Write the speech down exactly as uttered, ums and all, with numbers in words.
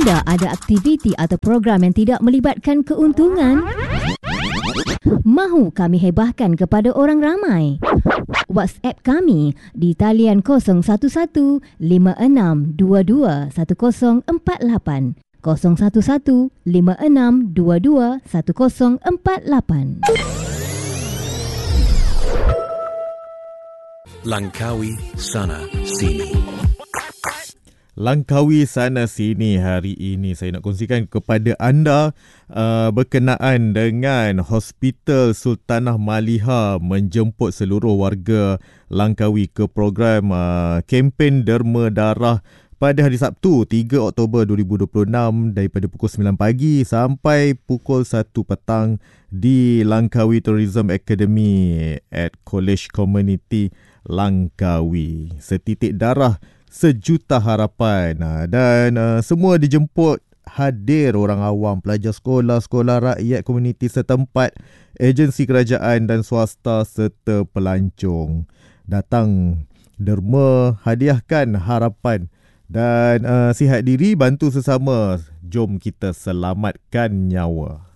anda ada aktiviti atau program yang tidak melibatkan keuntungan? Mahu kami hebahkan kepada orang ramai? WhatsApp kami di talian kosong satu satu lima enam dua dua satu kosong empat lapan kosong satu satu lima enam dua dua satu kosong empat lapan. Langkawi sana sini. Langkawi sana sini hari ini saya nak kongsikan kepada anda uh, berkenaan dengan Hospital Sultanah Maliha menjemput seluruh warga Langkawi ke program uh, kempen derma darah pada hari Sabtu tiga Oktober dua ribu dua puluh enam daripada pukul sembilan pagi sampai pukul satu petang di Langkawi Tourism Academy at College Community Langkawi. Setitik darah sejuta harapan, dan uh, semua dijemput hadir orang awam, pelajar sekolah, sekolah rakyat, komuniti setempat, agensi kerajaan dan swasta serta pelancong. Datang derma, hadiahkan harapan dan uh, sihat diri, bantu sesama. Jom kita selamatkan nyawa.